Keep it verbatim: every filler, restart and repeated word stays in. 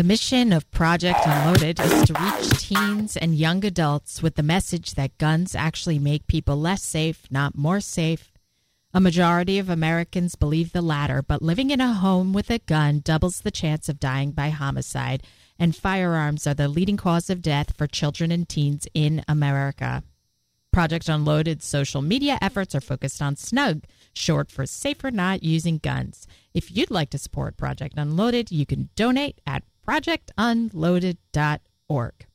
The mission of Project Unloaded is to reach teens and young adults with the message that guns actually make people less safe, not more safe. A majority of Americans believe the latter, but living in a home with a gun doubles the chance of dying by homicide, and firearms are the leading cause of death for children and teens in America. Project Unloaded's social media efforts are focused on SNUG, short for Safer Not Using Guns. If you'd like to support Project Unloaded, you can donate at project unloaded dot org.